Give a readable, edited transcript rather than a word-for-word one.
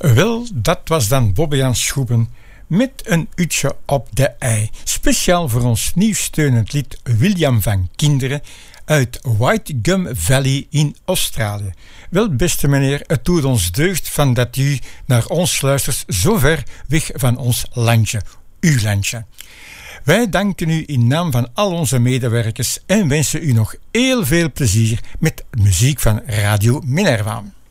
Wel, dat was dan Bobbejaan Schoepen met een uurtje op de ei. Speciaal voor ons nieuwsteunend lied William van Kinderen uit White Gum Valley in Australië. Wel, beste meneer, het doet ons deugd van dat u naar ons luistert zo ver weg van ons landje, uw landje. Wij danken u in naam van al onze medewerkers en wensen u nog heel veel plezier met muziek van Radio Minerva.